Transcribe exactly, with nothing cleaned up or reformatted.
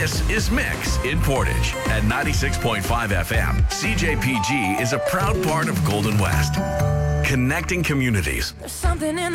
This is Mix in Portage at ninety-six point five F M. C J P G is a proud part of Golden West, connecting communities. There's something in